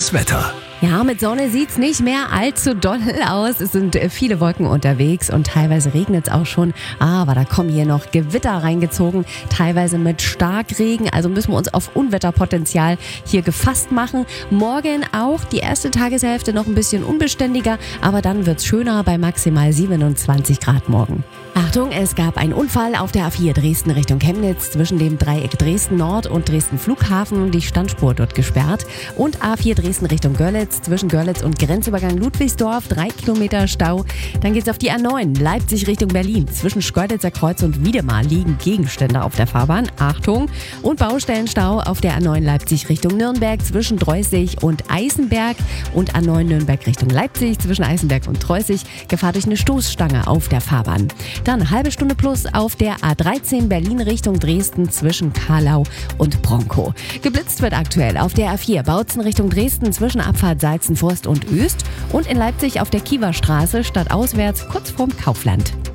das Wetter. Ja, mit Sonne sieht's nicht mehr allzu doll aus. Es sind viele Wolken unterwegs und teilweise regnet es auch schon. Aber da kommen hier noch Gewitter reingezogen, teilweise mit Starkregen. Also müssen wir uns auf Unwetterpotenzial hier gefasst machen. Morgen auch die erste Tageshälfte noch ein bisschen unbeständiger, aber dann wird's schöner bei maximal 27 Grad morgen. Achtung, es gab einen Unfall auf der A4 Dresden Richtung Chemnitz zwischen dem Dreieck Dresden Nord und Dresden Flughafen. Die Standspur dort gesperrt. Und A4 Dresden Richtung Görlitz zwischen Görlitz und Grenzübergang Ludwigsdorf 3 Kilometer Stau. Dann geht's auf die A9 Leipzig Richtung Berlin. Zwischen Schkeuditzer Kreuz und Wiedemar liegen Gegenstände auf der Fahrbahn. Achtung! Und Baustellenstau auf der A9 Leipzig Richtung Nürnberg zwischen Dreußig und Eisenberg und A9 Nürnberg Richtung Leipzig zwischen Eisenberg und Dreußig. Gefahr durch eine Stoßstange auf der Fahrbahn. Dann eine halbe Stunde plus auf der A13 Berlin Richtung Dresden zwischen Karlau und Bronkow. Geblitzt wird aktuell auf der A4 Bautzen Richtung Dresden zwischen Abfahrt Salzenforst und Öst und in Leipzig auf der Kiewerstraße stadtauswärts kurz vorm Kaufland.